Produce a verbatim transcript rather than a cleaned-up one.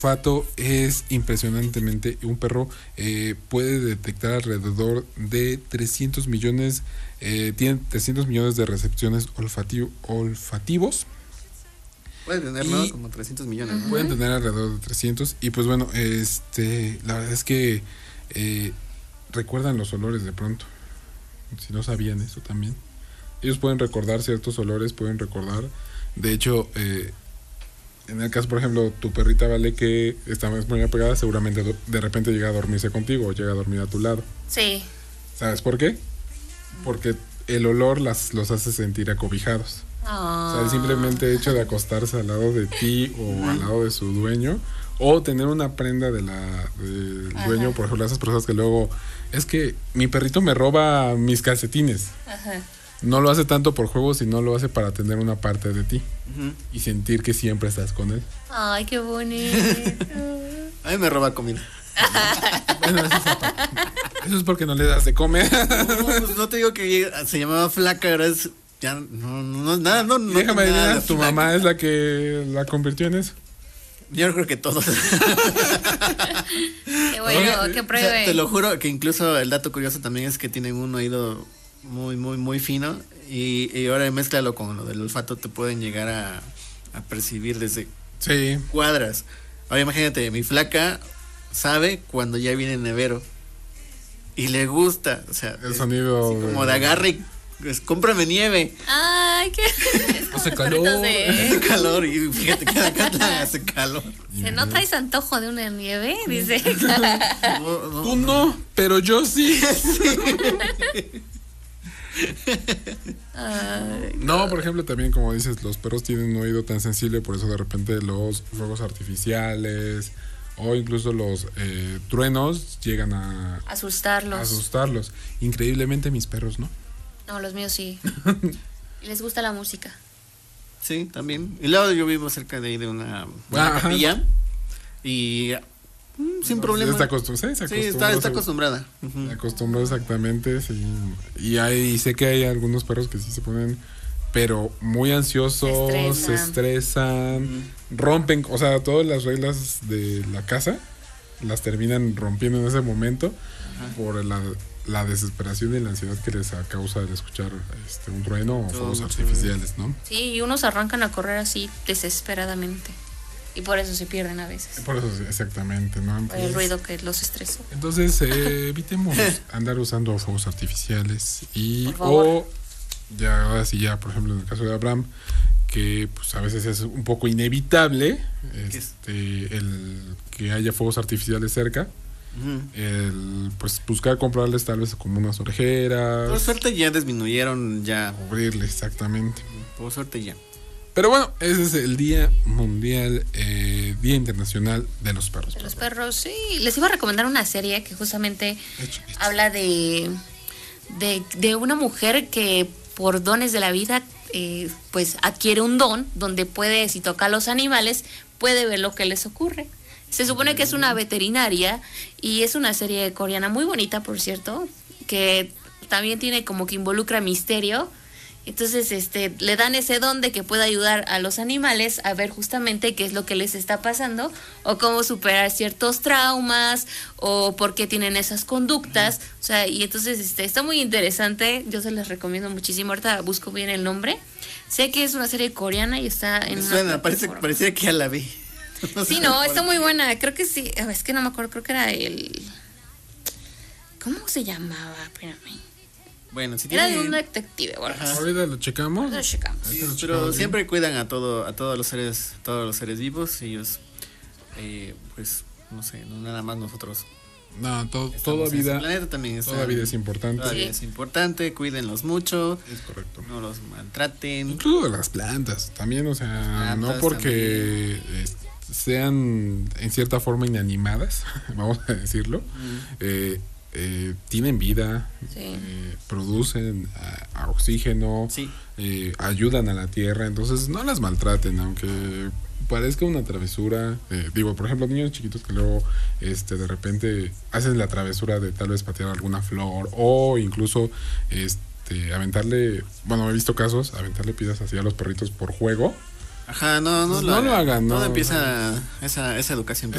olfato es impresionantemente, un perro eh, puede detectar alrededor de trescientos millones, eh, tiene trescientos millones de recepciones olfativo, olfativos. Pueden tener, ¿no? Como trescientos millones, ¿no? Pueden tener alrededor de trescientos. Y pues bueno, este la verdad es que eh, recuerdan los olores de pronto. Si no sabían eso también. Ellos pueden recordar ciertos olores, pueden recordar. De hecho, eh, en el caso, por ejemplo, tu perrita Vale, que está muy apegada, seguramente de repente llega a dormirse contigo o llega a dormir a tu lado. Sí. ¿Sabes por qué? Porque el olor las, los hace sentir acobijados. Oh. O sea, el simplemente hecho de acostarse al lado de ti o al lado de su dueño, o tener una prenda de la del dueño. Ajá. Por ejemplo, esas personas que luego, es que mi perrito me roba mis calcetines. Ajá. No lo hace tanto por juego, sino lo hace para tener una parte de ti. Uh-huh. Y sentir que siempre estás con él. Ay, qué bonito. A mí me roba comida. Bueno, eso es, eso es porque no le das de comer. No, pues no te digo que se llamaba Flaca, ahora es... Ya, no, no, nada, no, no. Déjame adivinar, tu flaca. Mamá es la que la convirtió en eso. Yo creo que todos. Qué bueno, que pruebe. O sea, te lo juro que incluso el dato curioso también es que tienen un oído muy, muy, muy fino. Y, y ahora mézclalo con lo del olfato, te pueden llegar a, a percibir desde sí. cuadras. Ahora imagínate, mi Flaca sabe cuando ya viene nevero. Y le gusta, o sea, el sonido como de agarre y pues, cómprame nieve. Ay, qué. Hace calor. De... Hace calor y fíjate que acá hace calor. ¿Se no traes antojo de una nieve? Dice. No, no, Tú no, pero yo sí. sí. Ay, no, por ejemplo, también como dices, los perros tienen un oído tan sensible, por eso de repente los fuegos artificiales o incluso los eh, truenos llegan a asustarlos. A asustarlos. Increíblemente mis perros, ¿no? No, los míos sí. Les gusta la música. Sí, también. Y luego yo vivo cerca de ahí de una, una capilla y mm, sin no, problema. Está acostumbrada. Sí, sí, está, está acostumbrada. Uh-huh. Se acostumbró exactamente, sí. Y hay, sé que hay algunos perros que sí se ponen, pero muy ansiosos, se estresan, se estresan uh-huh. rompen, o sea, todas las reglas de la casa las terminan rompiendo en ese momento uh-huh. por la la desesperación y la ansiedad que les causa el escuchar este un trueno o fuegos artificiales, ¿no? Sí, y unos arrancan a correr así desesperadamente y por eso se pierden a veces. Por eso exactamente, ¿no? Entonces, el ruido que los estresa. Entonces eh, evitemos andar usando fuegos artificiales y o ya ahora sí ya, por ejemplo, en el caso de Abraham, que pues a veces es un poco inevitable este el que haya fuegos artificiales cerca. Uh-huh. El pues buscar comprarles tal vez como unas orejeras. Por suerte ya disminuyeron ya. Cubrirle exactamente. Por suerte ya. Pero bueno, ese es el Día Mundial, eh, Día Internacional de los Perros. De los perros, sí. Les iba a recomendar una serie que justamente hecho, hecho. habla de, de de una mujer que por dones de la vida eh, pues adquiere un don donde puede, si toca a los animales, puede ver lo que les ocurre. Se supone que es una veterinaria y es una serie coreana muy bonita, por cierto, que también tiene como que involucra misterio. Entonces, este, le dan ese don de que puede ayudar a los animales a ver justamente qué es lo que les está pasando o cómo superar ciertos traumas o por qué tienen esas conductas. O sea, y entonces este, está muy interesante. Yo se les recomiendo muchísimo. Ahorita busco bien el nombre. Sé que es una serie coreana y está en Me suena, una parece, parecía que ya la vi. No sí, no, está muy buena. Creo que sí. Es que no me acuerdo. Creo que era el. ¿Cómo se llamaba? Espérame. Bueno, si era tiene... de un detective. Bueno, ahorita lo checamos. Lo checamos. Sí, pero siempre cuidan a todo, a todos los seres, a todos los seres vivos. Ellos, eh, pues, no sé, no nada más nosotros. No, to, toda vida. El planeta también está, toda vida es importante. Toda vida es importante. Cuídenlos mucho. Es correcto. No los maltraten. Incluso de las plantas también, o sea, plantas no porque también. sean en cierta forma inanimadas, vamos a decirlo, mm. eh, eh, tienen vida, sí. eh, producen a, a oxígeno, sí. eh, ayudan a la tierra, entonces no las maltraten, aunque parezca una travesura. Eh, digo, por ejemplo, niños chiquitos que luego este de repente hacen la travesura de tal vez patear alguna flor o incluso este aventarle, bueno, he visto casos, aventarle piedras así a los perritos por juego. Ajá, no, no, pues lo, no lo hagan, no. Todo empieza esa, esa educación.